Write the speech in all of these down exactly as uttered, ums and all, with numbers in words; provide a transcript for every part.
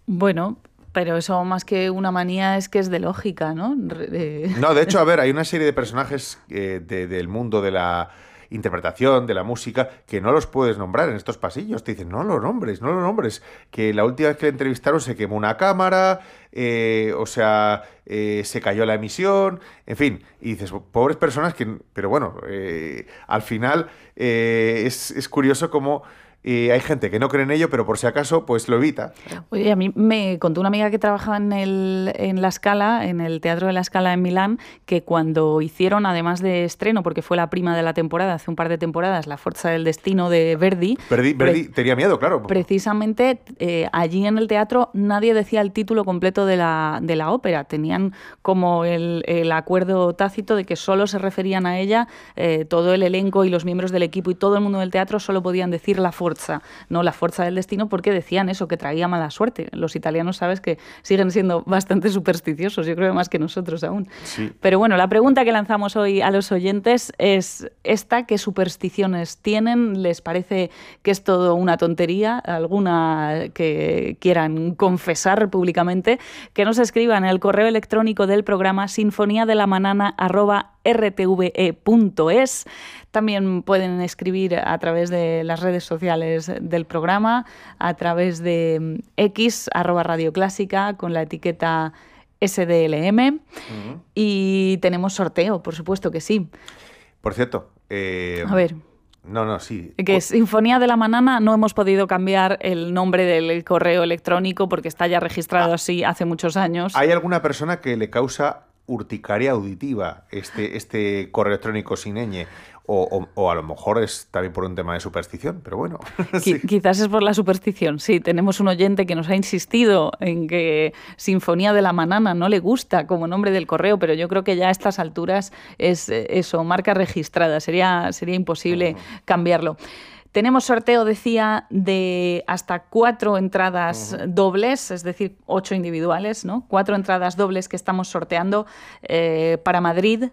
Bueno, pero eso más que una manía es que es de lógica, ¿no? Re- No, de hecho, a ver, hay una serie de personajes eh, de- del mundo de la interpretación, de la música, que no los puedes nombrar en estos pasillos. Te dicen, no lo nombres, no lo nombres. Que la última vez que le entrevistaron se quemó una cámara, eh, o sea, eh, se cayó la emisión, en fin. Y dices, pobres personas que... Pero bueno, eh, al final eh, es, es curioso cómo... eh, hay gente que no cree en ello, pero por si acaso, pues lo evita. Oye, a mí me contó una amiga que trabajaba en el, en La Scala, en el Teatro de La Scala en Milán, que cuando hicieron, además de estreno, porque fue la prima de la temporada, hace un par de temporadas, La Forza del Destino de Verdi, Verdi, Verdi pre- tenía miedo, claro. precisamente eh, allí en el teatro nadie decía el título completo de la, de la ópera. Tenían como el, el acuerdo tácito de que solo se referían a ella, eh, todo el elenco y los miembros del equipo y todo el mundo del teatro solo podían decir La Forza, no La Forza del Destino, porque decían eso, que traía mala suerte. Los italianos, sabes, que siguen siendo bastante supersticiosos, yo creo más que nosotros aún. Sí. Pero bueno, la pregunta que lanzamos hoy a los oyentes es esta: ¿qué supersticiones tienen? ¿Les parece que es todo una tontería? ¿Alguna que quieran confesar públicamente? Que nos escriban en el correo electrónico del programa sinfonía de la manana arroba r t v e punto es. También pueden escribir a través de las redes sociales del programa, a través de X, arroba Radio Clásica, con la etiqueta S D L M. Uh-huh. Y tenemos sorteo, por supuesto que sí. Por cierto... Eh... A ver... No, no, sí. Que es Sinfonía de la Manana. No hemos podido cambiar el nombre del correo electrónico porque está ya registrado ah, así hace muchos años. ¿Hay alguna persona que le causa urticaria auditiva este, este correo electrónico sin ñ? O, o, o a lo mejor es también por un tema de superstición, pero bueno. Sí. Quizás es por la superstición, sí. Tenemos un oyente que nos ha insistido en que Sinfonía de la Manana no le gusta como nombre del correo, pero yo creo que ya a estas alturas es eso, marca registrada. Sería, sería imposible uh-huh. cambiarlo. Tenemos sorteo, decía, de hasta cuatro entradas uh-huh. dobles, es decir, ocho individuales, ¿no? Cuatro entradas dobles que estamos sorteando eh, para Madrid.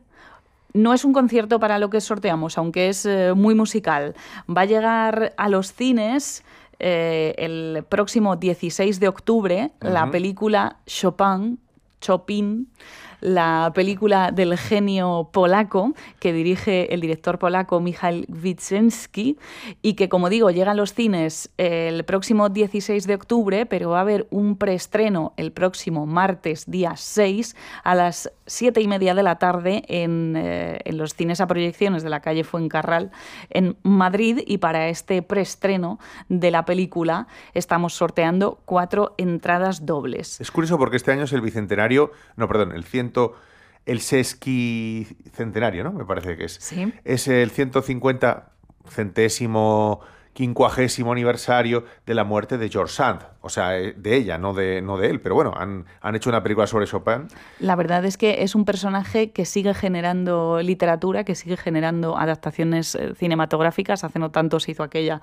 No es un concierto para lo que sorteamos, aunque es eh, muy musical. Va a llegar a los cines eh, el próximo dieciséis de octubre uh-huh. la película Chopin, Chopin, la película del genio polaco que dirige el director polaco Michał Wyczenski y que, como digo, llega a los cines el próximo dieciséis de octubre, pero va a haber un preestreno el próximo martes, día seis, a las siete y media de la tarde en, eh, en los cines a proyecciones de la calle Fuencarral en Madrid, y para este preestreno de la película estamos sorteando cuatro entradas dobles. Es curioso porque este año es el bicentenario, no, perdón, el ciento el sesquicentenario, ¿no? Me parece que es. Sí. Es el ciento cincuenta centésimo quincuagésimo aniversario de la muerte de George Sand. O sea, de ella, no de, no de él. Pero bueno, han, han hecho una película sobre Chopin. La verdad es que es un personaje que sigue generando literatura, que sigue generando adaptaciones cinematográficas. Hace no tanto se hizo aquella...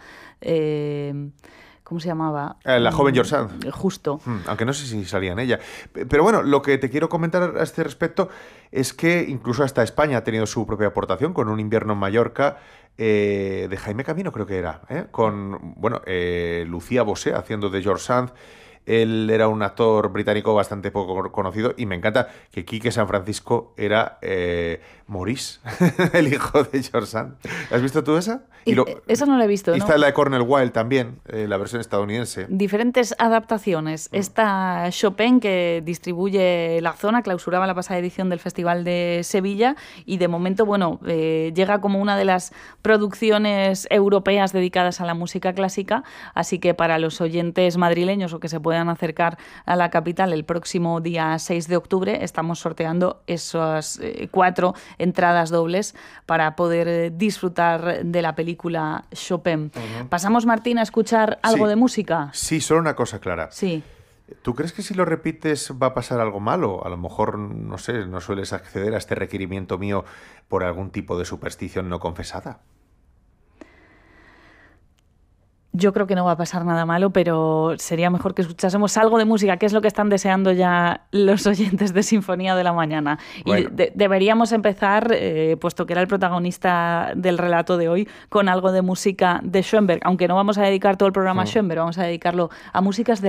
Eh, ¿Cómo se llamaba? Eh, la joven George Sand. Justo. Hmm, aunque no sé si salía en ella. Pero bueno, lo que te quiero comentar a este respecto es que incluso hasta España ha tenido su propia aportación con Un invierno en Mallorca, eh, de Jaime Camino, creo que era, ¿eh? Con, bueno, eh, Lucía Bosé haciendo de George Sand. Él era un actor británico bastante poco conocido y me encanta que Quique San Francisco era eh, Maurice, el hijo de George Sand. ¿Has visto tú esa? Y lo, esa no la he visto, y ¿no? está la de Cornel Wilde también, eh, la versión estadounidense. Diferentes adaptaciones. Mm. Esta Chopin, que distribuye La Zona, clausuraba la pasada edición del Festival de Sevilla y de momento, bueno, eh, llega como una de las producciones europeas dedicadas a la música clásica, así que para los oyentes madrileños o que se puedan acercar a la capital el próximo día seis de octubre, estamos sorteando esas eh, cuatro entradas dobles para poder eh, disfrutar de la película Chopin. Uh-huh. ¿Pasamos, Martín, a escuchar algo sí. de música? Sí, solo una cosa clara. Sí. ¿Tú crees que si lo repites va a pasar algo malo? A lo mejor, no sé, no sueles acceder a este requerimiento mío por algún tipo de superstición no confesada. Yo creo que no va a pasar nada malo, pero sería mejor que escuchásemos algo de música, que es lo que están deseando ya los oyentes de Sinfonía de la Mañana. Bueno. Y de- deberíamos empezar, eh, puesto que era el protagonista del relato de hoy, con algo de música de Schoenberg, aunque no vamos a dedicar todo el programa mm. a Schoenberg, vamos a dedicarlo a músicas de